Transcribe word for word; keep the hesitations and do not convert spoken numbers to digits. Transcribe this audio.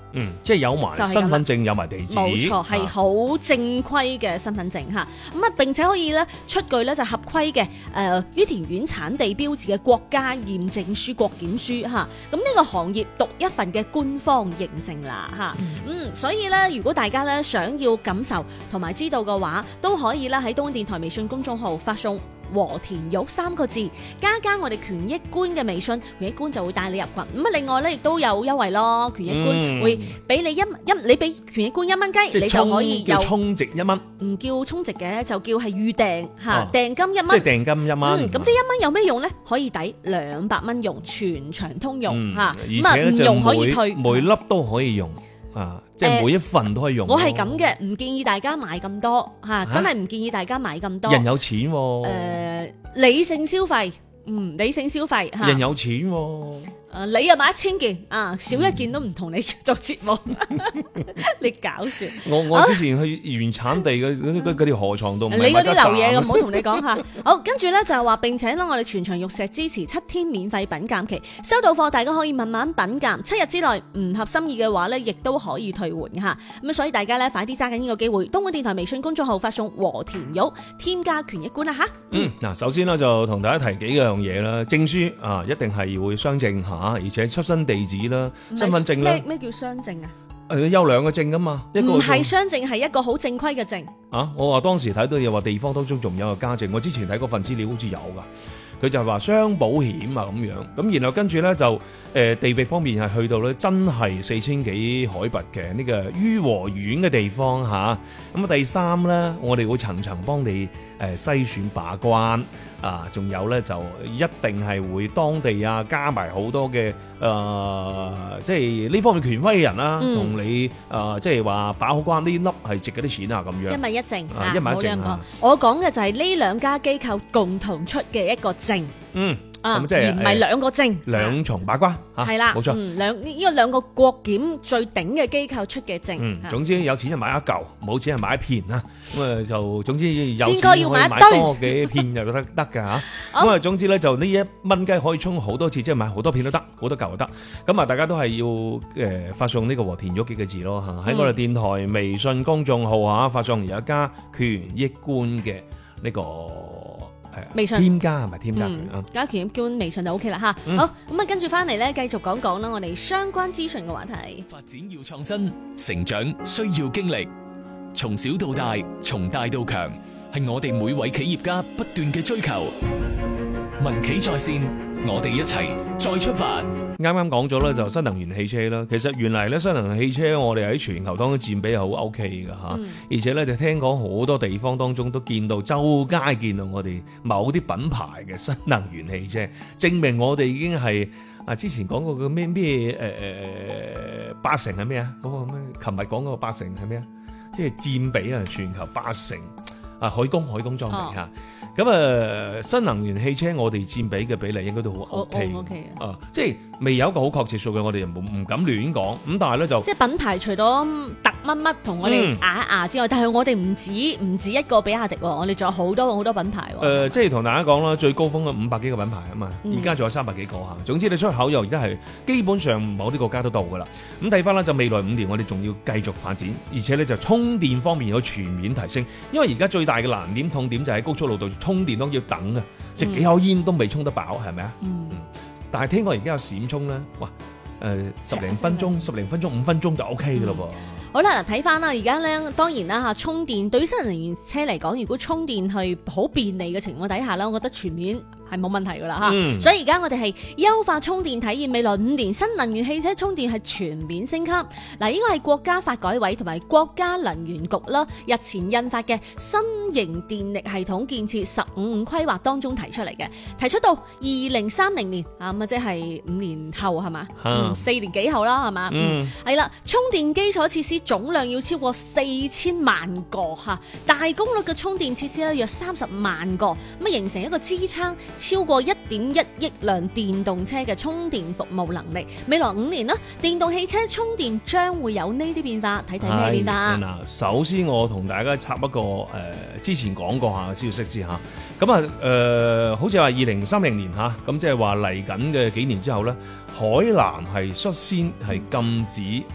嗯，即係有埋身份證，有埋地址， 冇錯，係好正規嘅身份證嚇。咁啊，並且可以咧出具咧就合規嘅誒於田縣產地標誌嘅國家驗證書、國檢書嚇。咁呢個行業獨一份嘅官方認證啦嚇。嗯，嗯，所以咧，如果大家咧想要感受同埋知道嘅話，都可以咧喺東電台微信公眾號發送和田玉三個字，加加我哋權益官嘅微信，權益官就會帶你入群。咁啊，另外咧亦都有優惠咯，權益官會俾你一一，你俾權益官一蚊雞，你就可以有充值一蚊， 唔叫充值嘅，就叫係預訂嚇，訂金一蚊， 即係訂金一蚊。 嗯，咁呢一蚊有咩用咧？可以抵兩百蚊用，全場通用嚇， 咁啊唔用可以退，每粒都可以用。啊！即係每一份都可以用。 我係咁嘅，唔建議大家買咁多嚇，真係唔建議大家買咁多。 人有錢喎。 誒，理性消費，嗯，理性消費嚇。 人有錢喎。 誒，你又買一千件啊，少一件都唔同你做節目，你搞笑。 我我之前去原產地嗰嗰嗰嗰條河床度， 你嗰啲流嘢，唔好同你講下。好，跟住咧就係話，並且咧我哋全場玉石支持七天免費品鑑期，收到貨大家可以慢慢品鑑，七日之內唔合心意嘅話咧，亦都可以退換嚇。咁所以大家咧快啲揸緊呢個機會，東莞電台微信公眾號發送和田玉，添加權益官啦嚇。 嗯，嗱，首先咧就同大家提幾樣嘢啦，證書啊一定係會雙證嚇。而且出生地址啦、身份證啦， 咩咩叫雙證啊？ 誒有兩個證噶嘛，一個唔係雙證，係一個好正規嘅證。 啊，我話當時睇到又話地方當中仲有個家證，我之前睇嗰份資料好似有噶，佢就係話雙保險啊咁樣，咁然後跟住咧就誒、呃、地域方面係去到咧真係四千幾海拔嘅呢個於和縣嘅地方嚇，咁啊第三咧我哋會層層幫你誒篩選把關。啊，仲有咧就一定係會當地啊加埋好多嘅誒、呃，即係呢方面權威嘅人啦，同、嗯、你誒、呃、即係話把好關呢粒係值嗰啲錢啊咁樣。 一米一證， 啊、一米一證啊！ 我講嘅就係呢兩家機構共同出嘅一個證。嗯。啊， 即係而唔係兩個證， 兩重把關嚇， 係啦， 冇錯。 嗯，兩呢個兩個國檢最頂嘅機構出嘅證。 嗯，總之有錢就買一嚿，冇錢就買一片啦。咁啊就總之有錢可以買多幾片就得得㗎嚇。咁啊總之咧就呢一蚊雞可以充好多次，即係買好多片都得，好多嚿就得。咁啊大家都係要誒發送呢個和田玉幾個字咯嚇，喺我哋電台微信公眾號嚇發送而家加權益官嘅呢個。 微信添加係咪添加？ 嗯，加權益官微信就 O K 啦吓。嗯、好，咁啊跟住翻嚟咧，繼續講講啦，我哋相關資訊嘅話題。 發展要創新，成長需要經歷，從小到大，從大到強，係我哋每位企業家不斷嘅追求。民企在線，我哋一齊再出發。 啱啱講咗咧，就新能源汽車啦。其實原嚟咧，新能源汽車我哋喺全球當中佔比係好 O K 嘅嚇，嗯、而且咧就聽講好多地方當中都見到周街見到我哋某啲品牌嘅新能源汽車，證明我哋已經係啊之前講過嘅咩咩誒誒八成係咩啊？嗰、嗰個咩？琴日講嗰個八成係咩啊？即係佔比啊，全球八成啊，海工海工裝備嚇。哦咁啊、呃，新能源汽車我哋佔比嘅比例應該都好 O K 嘅，啊，即係未有一個好確切數據，我哋又冇唔敢亂講。咁但係咧就即係品牌除咗特乜乜同我哋牙一牙之外，嗯、但係我哋唔止唔止一個比亞迪喎，我哋仲有好多好多品牌喎。誒、 呃，即係同大家講啦，最高峰嘅五百幾個品牌啊嘛，而家仲有三百幾個嚇。總之你出口又而家係基本上某啲國家都到㗎啦。咁睇翻啦，就未來五年我哋仲要繼續發展，而且咧就充電方面有全面提升。因為而家最大嘅難點痛點就喺高速路度充電都要等啊，食幾口煙都未充得飽，係咪啊？嗯。但係聽講而家有閃充咧，哇！誒、呃，十零分鐘、十零分鐘、五分鐘就 O K 嘅咯噃。 好啦，嗱睇翻啦，而家咧當然啦嚇，充電對於新能源車嚟講，如果充電係好便利嘅情況底下咧，我覺得全面係冇問題噶啦嚇。嗯、所以而家我哋係優化充電體驗，未來五年新能源汽車充電係全面升級。嗱，呢個係國家發改委同埋國家能源局啦日前印發嘅新型電力系統建設十五五規劃當中提出嚟嘅，提出到二零三零年啊咁啊，即係五年後係嘛？嗯，四年幾後啦係嘛？嗯，係啦，充電基礎設施總量要超過四千萬個嚇，大功率嘅充電設施咧約三十萬個，咁啊形成一個支撐超過一點一億輛電動車嘅充電服務能力。未來五年啦，電動汽車充電將會有呢啲變化，睇睇咩變化。 嗱，首先我同大家插一個誒、呃，之前講過下消息先嚇，咁啊誒，好似話二零三零年嚇，咁即係話嚟緊嘅幾年之後咧，海南係率先係禁止